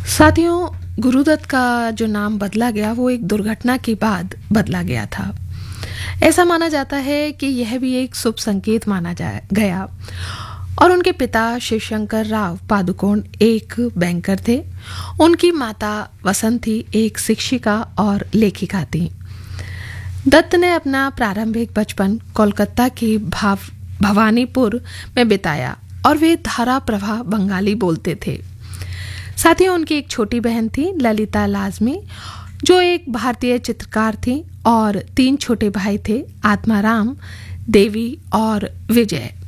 साथियों, गुरुदत्त का जो नाम बदला गया वो एक दुर्घटना के बाद बदला गया था। ऐसा माना जाता है कि यह भी एक शुभ संकेत माना गया। और उनके पिता शिवशंकर राव पादुकोण एक बैंकर थे। उनकी माता वसंती एक शिक्षिका और लेखिका थी। दत्त ने अपना प्रारंभिक बचपन कोलकाता के भवानीपुर में बिताया और वे धारा प्रवाह बंगाली बोलते थे। साथ ही उनकी एक छोटी बहन थी ललिता लाजमी, जो एक भारतीय चित्रकार थी, और 3 छोटे भाई थे, आत्माराम, देवी और विजय।